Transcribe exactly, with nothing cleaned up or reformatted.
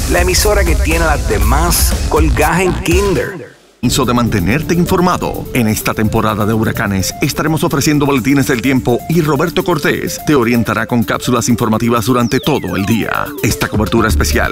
la emisora que tiene a las demás colgadas en Kinder. De mantenerte informado. En esta temporada de huracanes estaremos ofreciendo boletines del tiempo y Roberto Cortés te orientará con cápsulas informativas durante todo el día. Esta cobertura especial